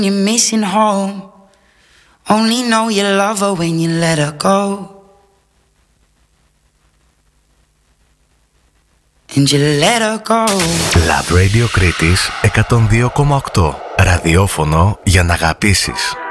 You're missing home. Only know you love her when you let her go. And you let her go. Love Radio Κρήτης 102,8. Ραδιόφωνο για να αγαπήσεις.